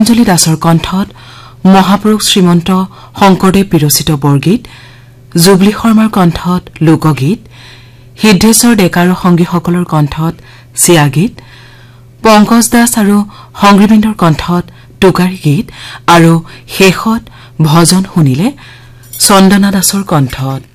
অঞ্জলি দাসৰ কণ্ঠত মহাপুৰুষ শ্ৰীমন্ত শংকৰদেৱ বিৰচিত বৰগীত, জুবলী শৰ্মাৰ কণ্ঠত লোকগীত, সিদ্ধেশ্বৰ ডেকা আৰু সংগীসকলৰ কণ্ঠত চিয়া গীত, পংকজ দাস আৰু সংগীবৃন্দৰ কণ্ঠত টোকাৰী গীত আৰু শেষত ভজন শুনিলে চন্দনা দাসৰ কণ্ঠত।